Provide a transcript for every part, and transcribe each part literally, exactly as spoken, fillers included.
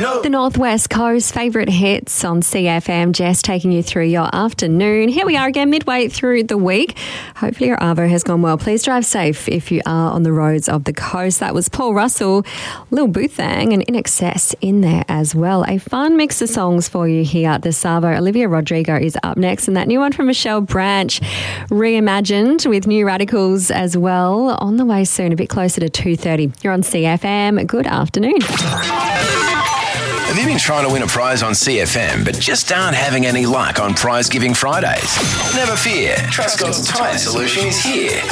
know. The Northwest Coast favourite hits on C F M. Jess taking you through your afternoon. Here we are again midway through the week. Hopefully your Arvo has gone well. Please drive safe if you are on the roads of the coast. That was Paul Russell, Lil Boothang and In Excess in there as well. A fun mix of songs for you here at the Savo. Olivia Rodrigo is up next, and that new one from Michelle Branch, reimagined with New Radicals as well, on the way soon, a bit closer to two thirty. You're on C F M. Good afternoon. Have you been trying to win a prize on C F M but just aren't having any luck on Prize Giving Fridays? Never fear, Trustcott's Tyre Solution is here.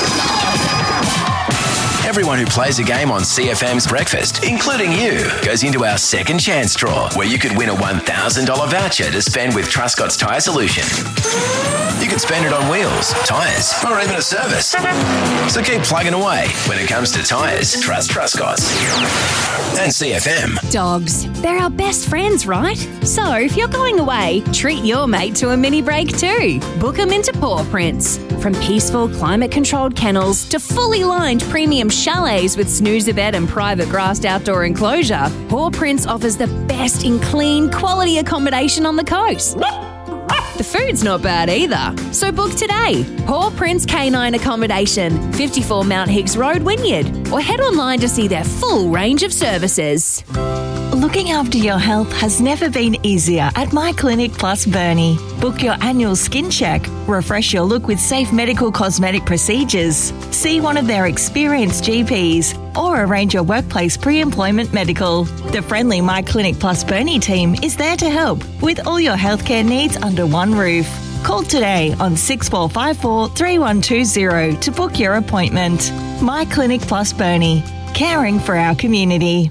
Everyone who plays a game on C F M's Breakfast, including you, goes into our second chance draw, where you could win a one thousand dollars voucher to spend with Trustcott's Tyre Solution. You could spend it on wheels, tyres, or even a service. So keep plugging away. When it comes to tyres, trust Trustcott's. And C F M. Dogs. They're our best friends, right? So if you're going away, treat your mate to a mini break too. Book them into Paw Prints. From peaceful, climate-controlled kennels to fully lined premium chalets with snoozer bed and private grassed outdoor enclosure, Paw Prints offers the best in clean, quality accommodation on the coast. The food's not bad either. So book today. Paw Prints Canine Accommodation, fifty-four Mount Higgs Road, Wynyard. Or head online to see their full range of services. Looking after your health has never been easier at My Clinic Plus Burnie. Book your annual skin check, refresh your look with safe medical cosmetic procedures, see one of their experienced G Ps, or arrange your workplace pre-employment medical. The friendly My Clinic Plus Burnie team is there to help with all your healthcare needs under one roof. Call today on six four five four, three one two zero to book your appointment. My Clinic Plus Burnie, caring for our community.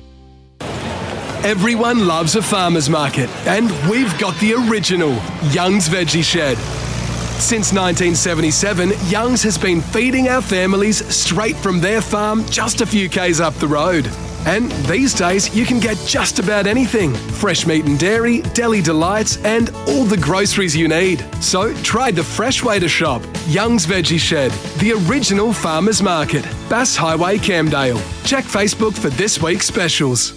Everyone loves a farmer's market, and we've got the original Young's Veggie Shed. Since nineteen seventy-seven, Young's has been feeding our families straight from their farm just a few k's up the road. And these days, you can get just about anything. Fresh meat and dairy, deli delights, and all the groceries you need. So try the fresh way to shop. Young's Veggie Shed, the original farmer's market. Bass Highway, Camdale. Check Facebook for this week's specials.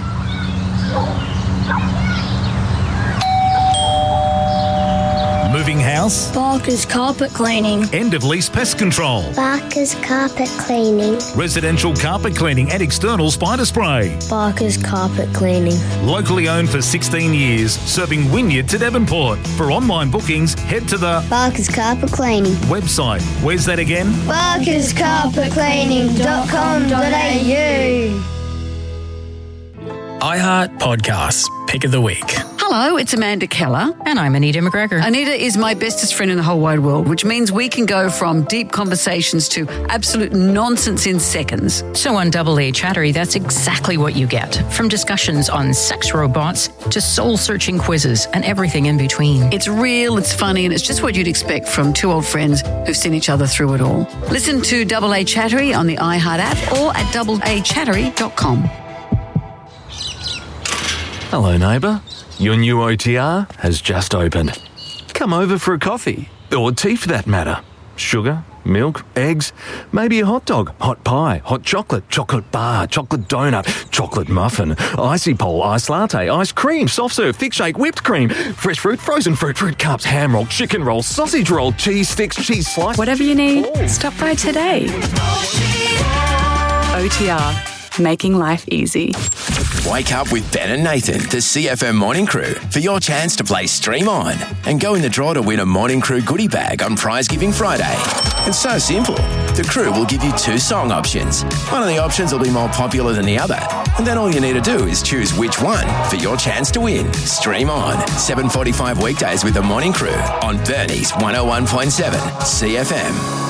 Moving house? Barker's Carpet Cleaning. End of lease pest control? Barker's Carpet Cleaning. Residential carpet cleaning and external spider spray? Barker's Carpet Cleaning. Locally owned for sixteen years, serving Wynyard to Devonport. For online bookings, head to the Barker's Carpet Cleaning website. Where's that again? barkers carpet cleaning dot com dot a u. iHeart Podcasts, Pick of the Week. Hello, it's Amanda Keller. And I'm Anita McGregor. Anita is my bestest friend in the whole wide world, which means we can go from deep conversations to absolute nonsense in seconds. So on Double A Chattery, that's exactly what you get. From discussions on sex robots to soul-searching quizzes and everything in between. It's real, it's funny, and it's just what you'd expect from two old friends who've seen each other through it all. Listen to Double A Chattery on the iHeart app or at double a chattery dot com. Hello, neighbour. Your new O T R has just opened. Come over for a coffee, or tea for that matter. Sugar, milk, eggs, maybe a hot dog, hot pie, hot chocolate, chocolate bar, chocolate donut, chocolate muffin, icy pole, iced latte, ice cream, soft serve, thick shake, whipped cream, fresh fruit, frozen fruit, fruit cups, ham roll, chicken roll, sausage roll, cheese sticks, cheese slice. Whatever you need, oh. Stop by today. O T R. Making life easy. Wake up with Ben and Nathan, the C F M Morning Crew, for your chance to play Stream On and go in the draw to win a Morning Crew goodie bag on Prize Giving Friday. It's so simple. The crew will give you two song options. One of the options will be more popular than the other, and then all you need to do is choose which one for your chance to win. Stream On, seven forty-five weekdays with the Morning Crew on Burnie's one oh one point seven C F M.